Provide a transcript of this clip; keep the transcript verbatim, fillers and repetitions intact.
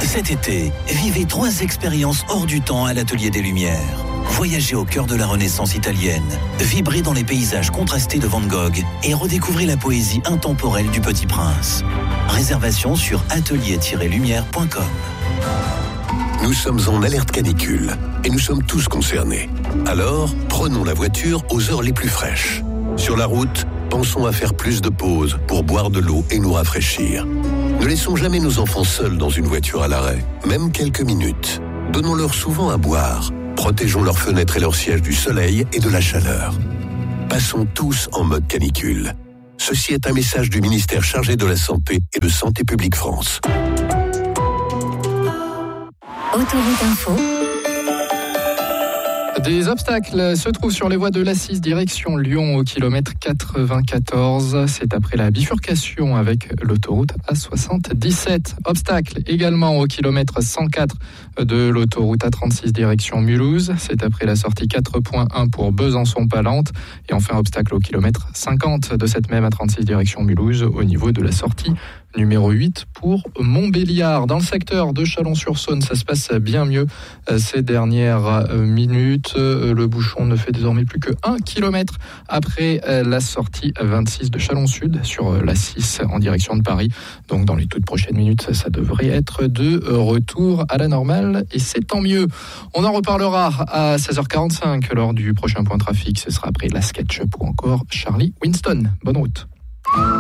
Cet été, vivez trois expériences hors du temps à l'Atelier des Lumières. Voyagez au cœur de la Renaissance italienne, vibrez dans les paysages contrastés de Van Gogh et redécouvrez la poésie intemporelle du Petit Prince. Réservation sur atelier tiret lumière point com. Nous sommes en alerte canicule et nous sommes tous concernés. Alors, prenons la voiture aux heures les plus fraîches. Sur la route, pensons à faire plus de pauses pour boire de l'eau et nous rafraîchir. Ne laissons jamais nos enfants seuls dans une voiture à l'arrêt, même quelques minutes. Donnons-leur souvent à boire. Protégeons leurs fenêtres et leurs sièges du soleil et de la chaleur. Passons tous en mode canicule. Ceci est un message du ministère chargé de la Santé et de Santé publique France. Autoroute Info. Des obstacles se trouvent sur les voies de l'A six direction Lyon au kilomètre quatre-vingt-quatorze. C'est après la bifurcation avec l'autoroute A soixante-dix-sept. Obstacles également au kilomètre cent quatre de l'autoroute A trente-six direction Mulhouse. C'est après la sortie quatre point un pour Besançon-Palente. Et enfin, obstacle au kilomètre cinquante de cette même A trente-six direction Mulhouse au niveau de la sortie numéro huit pour Montbéliard. Dans le secteur de Chalon-sur-Saône, ça se passe bien mieux ces dernières minutes. Le bouchon ne fait désormais plus que un kilomètre après la sortie vingt-six de Chalon-Sud sur la six en direction de Paris. Donc dans les toutes prochaines minutes, ça devrait être de retour à la normale et c'est tant mieux. On en reparlera à seize heures quarante-cinq lors du prochain point trafic. Ce sera après la SketchUp ou encore Charlie Winston. Bonne route.